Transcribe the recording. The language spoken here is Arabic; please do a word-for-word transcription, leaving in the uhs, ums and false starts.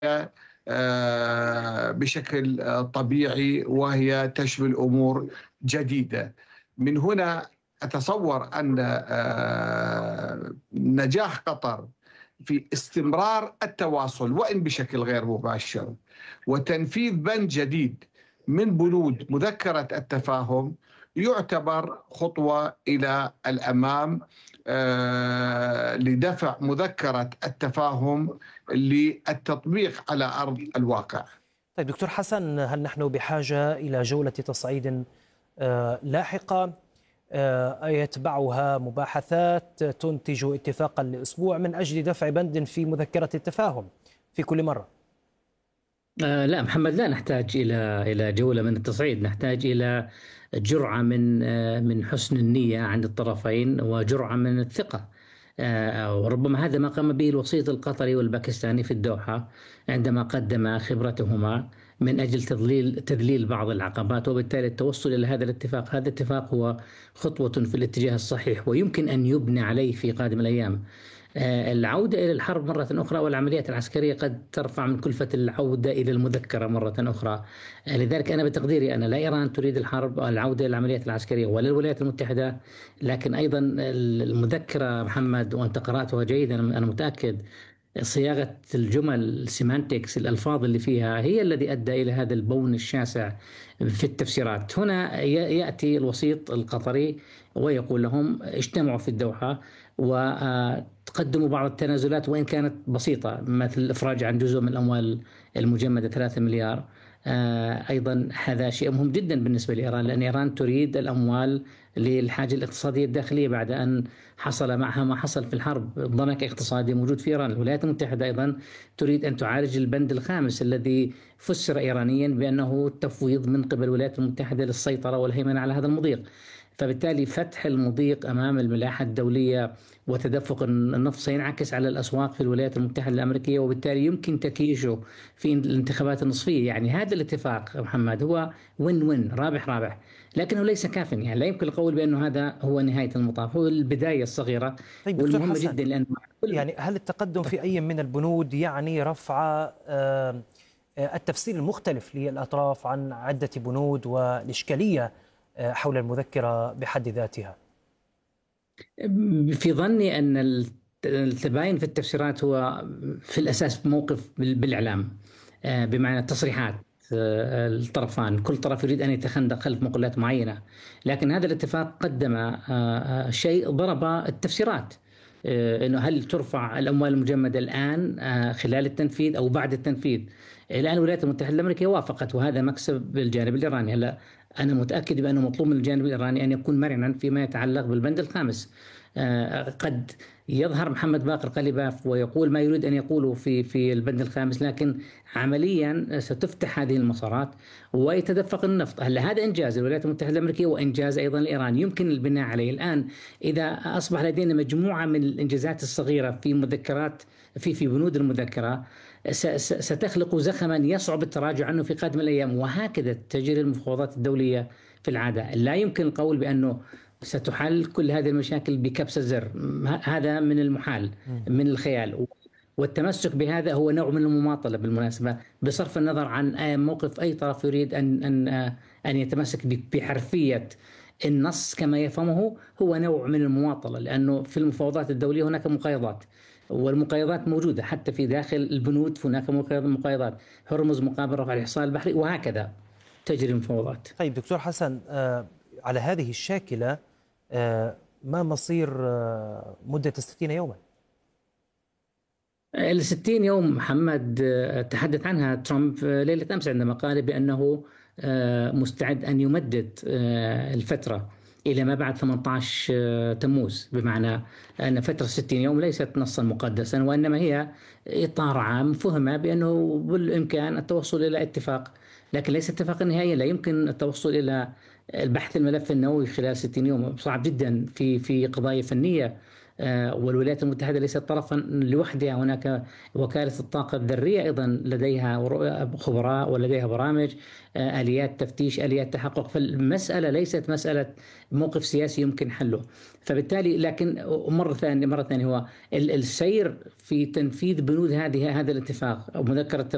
آه، بشكل آه، طبيعي، وهي تشمل أمور جديدة. من هنا أتصور أن آه، نجاح قطر في استمرار التواصل وإن بشكل غير مباشر وتنفيذ بند جديد من بنود مذكرة التفاهم يعتبر خطوة إلى الأمام آه، لدفع مذكرة التفاهم للتطبيق على أرض الواقع. طيب دكتور حسن، هل نحن بحاجة إلى جولة تصعيد آه، لاحقة آه، يتبعها مباحثات تنتج اتفاقا لأسبوع من أجل دفع بند في مذكرة التفاهم في كل مرة؟ آه لا محمد، لا نحتاج إلى إلى جولة من التصعيد، نحتاج إلى جرعة من آه من حسن النية عند الطرفين وجرعة من الثقة. آه وربما هذا ما قام به الوسيط القطري والباكستاني في الدوحة عندما قدم خبرتهما من أجل تذليل تذليل بعض العقبات، وبالتالي التوصل إلى هذا الاتفاق. هذا الاتفاق هو خطوة في الاتجاه الصحيح ويمكن أن يبنى عليه في قادم الأيام. العودة إلى الحرب مرة أخرى والعمليات العسكرية قد ترفع من كلفة العودة إلى المذكرة مرة أخرى. لذلك أنا بتقديري أنا لا إيران تريد الحرب أو العودة إلى العمليات العسكرية ولا الولايات المتحدة، لكن أيضا المذكرة محمد، وأنت قرأتها جيدا أنا متأكد، صياغة الجمل السيمانتكس الألفاظ اللي فيها هي الذي أدى إلى هذا البون الشاسع في التفسيرات. هنا يأتي الوسيط القطري ويقول لهم اجتمعوا في الدوحة وتقدموا بعض التنازلات وإن كانت بسيطة، مثل الإفراج عن جزء من الأموال المجمدة ثلاثة مليار. أيضا هذا شيء مهم جدا بالنسبة لإيران، لأن إيران تريد الأموال للحاجة الاقتصادية الداخلية بعد أن حصل معها ما حصل في الحرب، ضنك اقتصادي موجود في إيران. الولايات المتحدة أيضا تريد أن تعالج البند الخامس الذي فسر إيرانيا بأنه تفويض من قبل الولايات المتحدة للسيطرة والهيمنة على هذا المضيق. فبالتالي فتح المضيق أمام الملاحة الدولية وتدفق النفط سينعكس على الأسواق في الولايات المتحدة الأمريكية، وبالتالي يمكن تكييشه في الانتخابات النصفية. يعني هذا الاتفاق محمد هو وين وين، رابح رابح، لكنه ليس كافٍ. يعني لا يمكن القول بأنه هذا هو نهاية المطاف، هو البداية الصغيرة. طيب والمهمة جدا، لأن يعني هل التقدم في أي من البنود يعني رفع التفسير المختلف للأطراف عن عدة بنود والإشكالية حول المذكرة بحد ذاتها؟ في ظني أن التباين في التفسيرات هو في الأساس موقف بالإعلام، بمعنى التصريحات الطرفان، كل طرف يريد أن يتخندق خلف مقولات معينة. لكن هذا الاتفاق قدم شيء ضرب التفسيرات، إنه هل ترفع الأموال المجمدة الآن خلال التنفيذ أو بعد التنفيذ. الآن الولايات المتحدة الأمريكية وافقت، وهذا مكسب للجانب الإيراني. هلا أنا متأكد بأنه مطلوب من الجانب الإيراني أن يكون مرنا فيما يتعلق بالبند الخامس. قد يظهر محمد باقر قليباف ويقول ما يريد أن يقوله في في البند الخامس، لكن عمليا ستفتح هذه المسارات ويتدفق النفط. هلا هذا إنجاز الولايات المتحدة الأمريكية وإنجاز أيضا الإيران يمكن البناء عليه. الآن إذا أصبح لدينا مجموعة من الإنجازات الصغيرة في مذكرات في في بنود المذكرة ستخلق زخما يصعب التراجع عنه في قادم الأيام، وهكذا تجري المفاوضات الدولية في العادة. لا يمكن القول بأنه ستحل كل هذه المشاكل بكبسة زر، هذا من المحال، من الخيال. والتمسك بهذا هو نوع من المماطلة بالمناسبة، بصرف النظر عن موقف أي طرف يريد أن أن أن يتمسك بحرفية النص كما يفهمه، هو نوع من المماطلة، لأنه في المفاوضات الدولية هناك مقايضات، والمقايضات موجودة حتى في داخل البنود. هناك مقايضات، هرمز مقابل رفع الحصار البحري، وهكذا تجري المفاوضات. طيب دكتور حسن، آه على هذه الشاكلة آه ما مصير آه مدة الستين يوما؟ الستين يوم محمد تحدث عنها ترامب ليلة أمس عندما قال بأنه مستعد أن يمدد الفترة إلى ما بعد ثمانية عشر تموز، بمعنى أن فترة ستين يوم ليست نصا مقدسا، وإنما هي إطار عام فهم بأنه بالإمكان التوصل إلى اتفاق، لكن ليس اتفاقا نهائيا. لا يمكن التوصل إلى البحث الملف النووي خلال ستين يوم، صعب جدا في في قضايا فنية، والولايات المتحدة ليست طرفا لوحدها. هناك وكالة الطاقة الذرية أيضا لديها خبراء ولديها برامج، آليات تفتيش، آليات تحقق. فالمسألة ليست مسألة موقف سياسي يمكن حله. فبالتالي لكن مرة ثانية مرة ثانية هو السير في تنفيذ بنود هذه هذا الاتفاق أو مذكرة